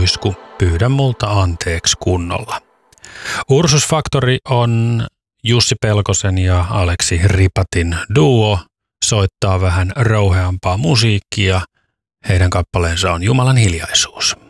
suihku, pyydä multa anteeksi kunnolla. Ursus Factory on Jussi Pelkosen ja Aleksi Ripatin duo, soittaa vähän rouheampaa musiikkia. Heidän kappaleensa on Jumalan hiljaisuus.